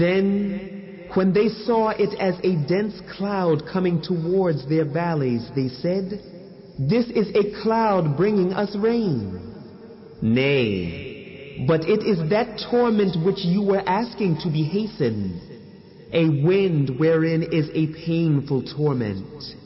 Then, when they saw it as a dense cloud coming towards their valleys, they said, "This is a cloud bringing us rain." Nay, but it is that torment which you were asking to be hastened, a wind wherein is a painful torment.